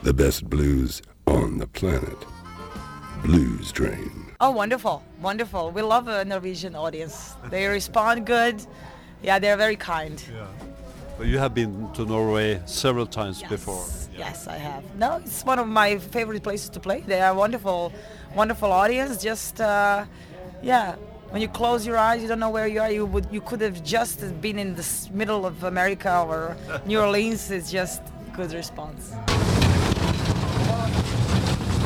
The best blues on the planet. Blues Train. Oh, wonderful, wonderful. We love a Norwegian audience. They respond good. Yeah, they're very kind. Yeah. But you have been to Norway several times before. Yes, I have. No, it's one of my favorite places to play. They are wonderful, wonderful audience. Just, yeah, when you close your eyes, you don't know where you are. You could have just been in the middle of America or New Orleans. It's just good response.